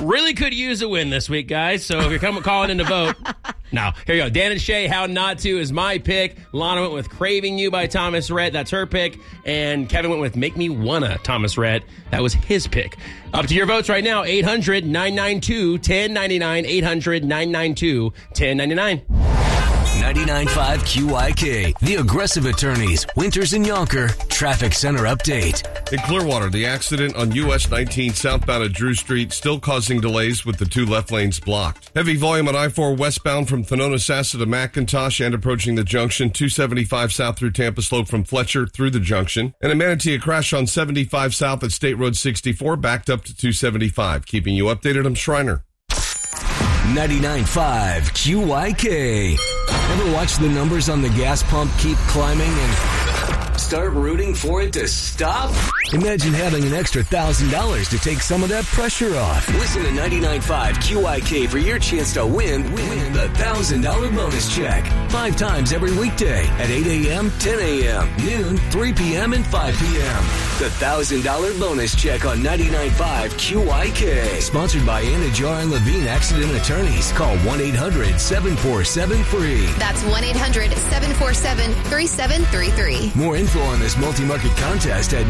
really could use a win this week, guys. So if you're calling in to vote, now, here you go. Dan and Shay, How Not To is my pick. Lana went with Craving You by Thomas Rhett. That's her pick. And Kevin went with Make Me Wanna, Thomas Rhett. That was his pick. Up to your votes right now, 800-992-1099, 800-992-1099. 99.5 QYK, The Aggressive Attorneys, Winters and Yonker, Traffic Center Update. In Clearwater, the accident on US 19 southbound at Drew Street still causing delays with the 2 left lanes blocked. Heavy volume on I-4 westbound from Thonotosassa to McIntosh and approaching the junction. 275 south through Tampa Slope from Fletcher through the junction. And in Manatee, a crash on 75 south at State Road 64 backed up to 275. Keeping you updated, I'm Schreiner. 99.5 QYK. Ever watch the numbers on the gas pump keep climbing and start rooting for it to stop? Imagine having an extra $1,000 to take some of that pressure off. Listen to 99.5 QYK for your chance to win the $1,000 bonus check. 5 times every weekday at 8 a.m., 10 a.m., noon, 3 p.m., and 5 p.m. The $1,000 bonus check on 99.5 QYK. Sponsored by Anna Jar and Levine Accident Attorneys. Call 1-800-747-FREE. That's 1-800-747-3733. More info on this multi-market contest at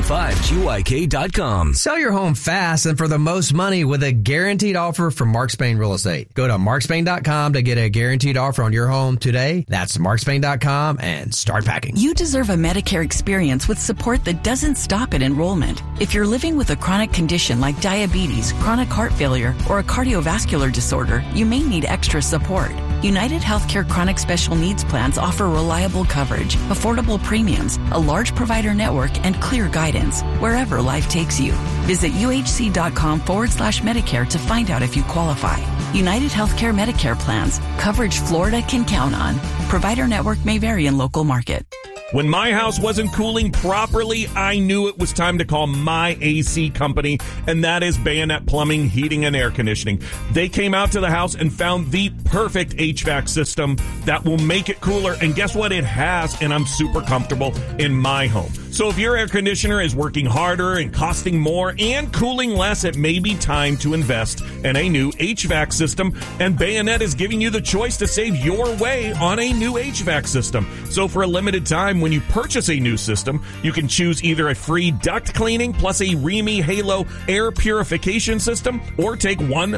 995QYK.com. Sell your home fast and for the most money with a guaranteed offer from Mark Spain Real Estate. Go to markspain.com to get a guaranteed offer on your home today. That's markspain.com and start packing. You deserve a Medicare experience with support that doesn't stop at enrollment. If you're living with a chronic condition like diabetes, chronic heart failure, or a cardiovascular disorder, you may need extra support. United Healthcare Chronic Special Needs Plans offer reliable coverage, affordable premiums, a large provider network, and clear guidance wherever life takes you. Visit uhc.com/Medicare to find out if you qualify. United Healthcare Medicare plans. Coverage Florida can count on. Provider network may vary in local market. When my house wasn't cooling properly, I knew it was time to call my AC company, and that is Bayonet Plumbing, Heating, and Air Conditioning. They came out to the house and found the perfect HVAC system that will make it cooler, and guess what? It has, and I'm super comfortable in my home. So if your air conditioner is working harder and costing more and cooling less, it may be time to invest in a new HVAC system, and Bayonet is giving you the choice to save your way on a new HVAC system. So for a limited time, when you purchase a new system, you can choose either a free duct cleaning plus a Remy Halo air purification system, or take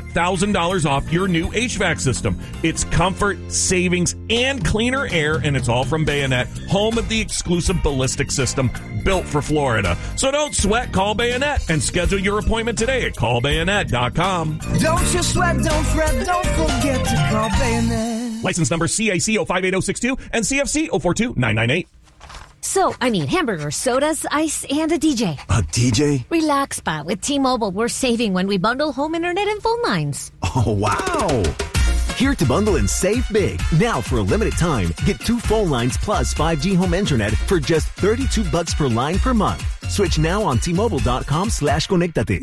$1,000 off your new HVAC system. It's comfort, savings, and cleaner air, and it's all from Bayonet, home of the exclusive ballistic system built for Florida. So don't sweat, call Bayonet and schedule your appointment today at callbayonet.com. Don't you sweat, don't fret, don't forget to call Bayonet. License number CAC 058062 and CFC 042998. So, I need hamburgers, sodas, ice, and a DJ. A DJ? Relax, Spot. With T-Mobile, we're saving when we bundle home internet and phone lines. Oh, wow. Here to bundle and save big. Now, for a limited time, get 2 phone lines plus 5G home internet for just $32 per line per month. Switch now on T-Mobile.com/Conectate.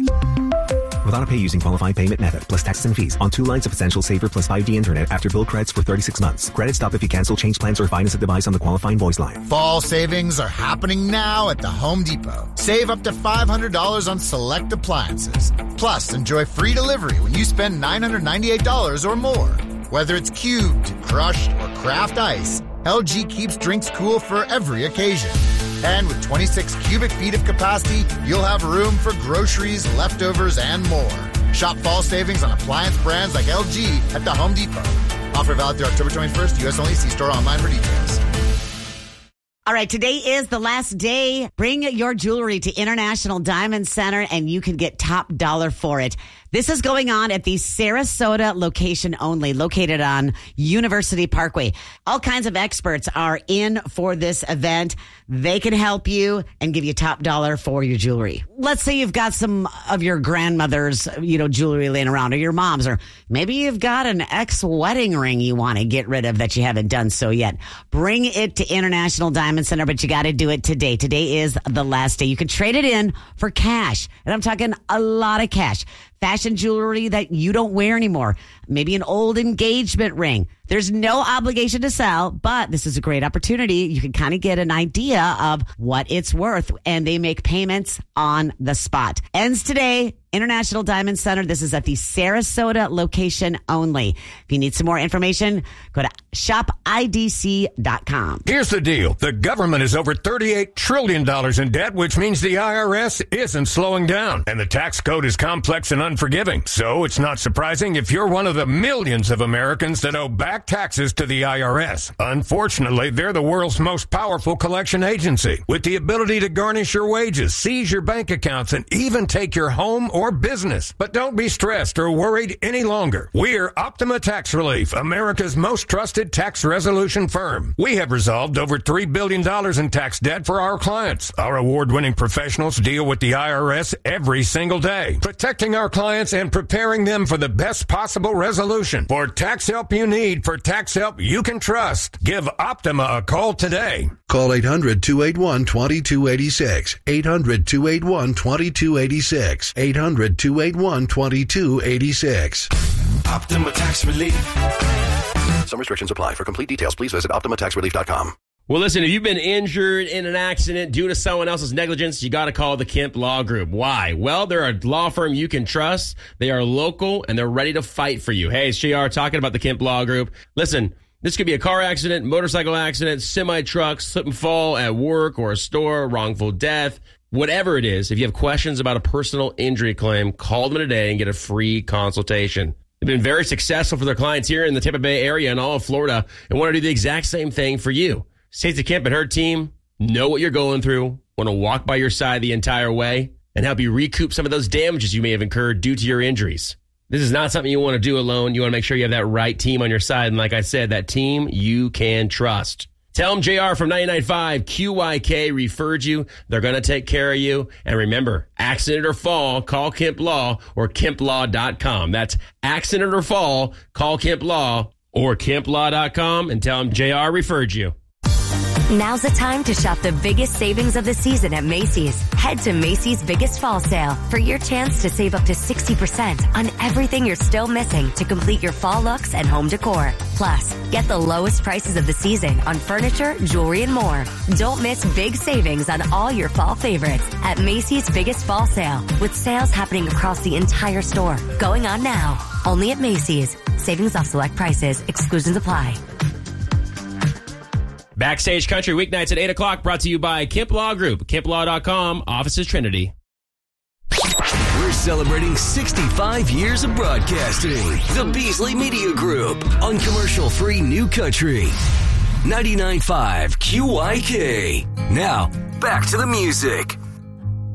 With auto pay using qualifying payment method plus taxes and fees on 2 lines of Essential Saver plus 5G internet after bill credits for 36 months. Credit stop if you cancel, change plans, or finance a device on the qualifying voice line. Fall savings are happening now at the Home Depot. Save up to $500 on select appliances. Plus, enjoy free delivery when you spend $998 or more. Whether it's cubed, crushed, or craft ice, LG keeps drinks cool for every occasion. And with 26 cubic feet of capacity, you'll have room for groceries, leftovers, and more. Shop fall savings on appliance brands like LG at the Home Depot. Offer valid through October 21st. U.S. only. See store online for details. All right, today is the last day. Bring your jewelry to International Diamond Center, and you can get top dollar for it. This is going on at the Sarasota location only, located on University Parkway. All kinds of experts are in for this event. They can help you and give you top dollar for your jewelry. Let's say you've got some of your grandmother's, jewelry laying around, or your mom's, or maybe you've got an ex-wedding ring you want to get rid of that you haven't done so yet. Bring it to International Diamond Center, but you got to do it today. Today is the last day. You can trade it in for cash, and I'm talking a lot of cash. Fashion jewelry that you don't wear anymore. Maybe an old engagement ring. There's no obligation to sell, but this is a great opportunity. You can kind of get an idea of what it's worth, and they make payments on the spot. Ends today. International Diamond Center. This is at the Sarasota location only. If you need some more information, go to shopidc.com. Here's the deal. The government is over $38 trillion in debt, which means the IRS isn't slowing down. And the tax code is complex and unforgiving. So it's not surprising if you're one of the millions of Americans that owe back taxes to the IRS. Unfortunately, they're the world's most powerful collection agency, with the ability to garnish your wages, seize your bank accounts, and even take your home or business. But don't be stressed or worried any longer. We're Optima Tax Relief, America's most trusted tax resolution firm. We have resolved over $3 billion in tax debt for our clients. Our award-winning professionals deal with the IRS every single day, protecting our clients and preparing them for the best possible resolution. For tax help you need, for tax help you can trust, give Optima a call today. Call 800-281-2286. 800-281-2286. 800-281-2286. Optima Tax Relief. Some restrictions apply. For complete details, please visit OptimaTaxRelief.com. Well, listen, if you've been injured in an accident due to someone else's negligence, you got to call the Kemp Law Group. Why? Well, they're a law firm you can trust. They are local, and they're ready to fight for you. Hey, it's JR talking about the Kemp Law Group. Listen, this could be a car accident, motorcycle accident, semi-truck, slip and fall at work or a store, wrongful death. Whatever it is, if you have questions about a personal injury claim, call them today and get a free consultation. They've been very successful for their clients here in the Tampa Bay area and all of Florida and want to do the exact same thing for you. Stacey Kemp and her team know what you're going through, want to walk by your side the entire way, and help you recoup some of those damages you may have incurred due to your injuries. This is not something you want to do alone. You want to make sure you have that right team on your side. And like I said, that team you can trust. Tell them JR from 99.5 QYK referred you. They're going to take care of you. And remember, accident or fall, call Kemp Law or KempLaw.com. That's accident or fall, call Kemp Law or KempLaw.com and tell them JR referred you. Now's the time to shop the biggest savings of the season at Macy's. Head to Macy's Biggest Fall Sale for your chance to save up to 60% on everything you're still missing to complete your fall looks and home decor. Plus, get the lowest prices of the season on furniture, jewelry, and more. Don't miss big savings on all your fall favorites at Macy's Biggest Fall Sale, with sales happening across the entire store. Going on now. Only at Macy's. Savings off select prices. Exclusions apply. Backstage Country weeknights at 8 o'clock, brought to you by Kemp Law Group, KempLaw.com, offices Trinity. We're celebrating 65 years of broadcasting. The Beasley Media Group on commercial-free New Country. 99.5 QYK. Now, back to the music.